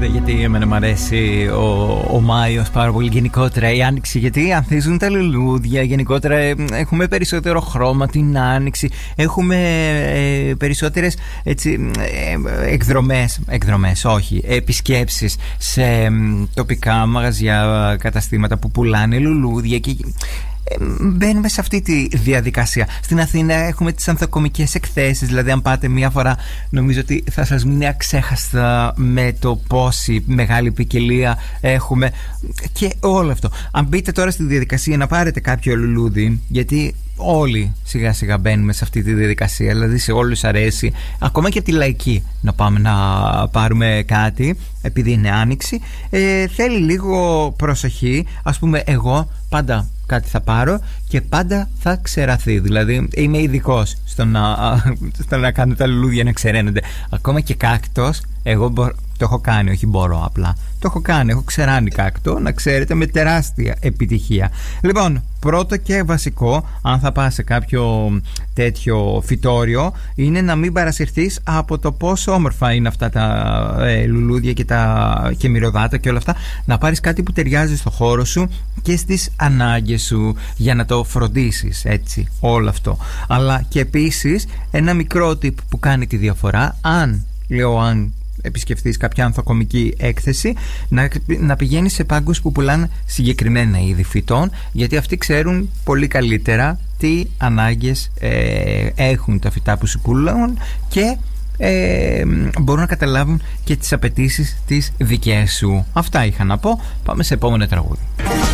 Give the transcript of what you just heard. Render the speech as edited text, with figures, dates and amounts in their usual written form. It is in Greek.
ξέρετε γιατί εμένα μου αρέσει ο Μάιος πάρα πολύ, γενικότερα η Άνοιξη, γιατί ανθίζουν τα λουλούδια, γενικότερα έχουμε περισσότερο χρώμα την Άνοιξη, έχουμε περισσότερες έτσι, εκδρομές, όχι, επισκέψεις σε τοπικά μαγαζιά, καταστήματα που πουλάνε λουλούδια και μπαίνουμε σε αυτή τη διαδικασία. Στην Αθήνα έχουμε τις ανθοκομικές εκθέσεις, δηλαδή αν πάτε μία φορά νομίζω ότι θα σας μείνει αξέχαστα με το πόση μεγάλη ποικιλία έχουμε και όλο αυτό. Αν μπείτε τώρα στη διαδικασία να πάρετε κάποιο λουλούδι, γιατί όλοι σιγά σιγά μπαίνουμε σε αυτή τη διαδικασία, δηλαδή σε όλους αρέσει, ακόμα και τη λαϊκή, να πάμε να πάρουμε κάτι επειδή είναι Άνοιξη, θέλει λίγο προσοχή. Ας πούμε εγώ πάντα κάτι θα πάρω και πάντα θα ξεραθεί, δηλαδή είμαι ειδικός στο να κάνω τα λουλούδια να ξεραίνονται. Ακόμα και κάκτος εγώ το έχω κάνει, όχι μπορώ απλά, το έχω κάνει, έχω ξεράνει κάκτο, να ξέρετε, με τεράστια επιτυχία. Λοιπόν, πρώτο και βασικό, αν θα πας σε κάποιο τέτοιο φυτόριο, είναι να μην παρασυρθείς από το πόσο όμορφα είναι αυτά τα λουλούδια και μυρωδάτα και όλα αυτά. Να πάρεις κάτι που ταιριάζει στο χώρο σου και στις ανάγκες σου για να το φροντίσεις, έτσι, όλο αυτό. Αλλά και επίσης ένα μικρό tip που κάνει τη διαφορά, αν επισκεφθείς κάποια ανθοκομική έκθεση, να πηγαίνεις σε πάγκους που πουλάνε συγκεκριμένα είδη φυτών, γιατί αυτοί ξέρουν πολύ καλύτερα τι ανάγκες έχουν τα φυτά που σου πουλούν και μπορούν να καταλάβουν και τις απαιτήσεις τις δικές σου. Αυτά είχα να πω. Πάμε σε επόμενο τραγούδι.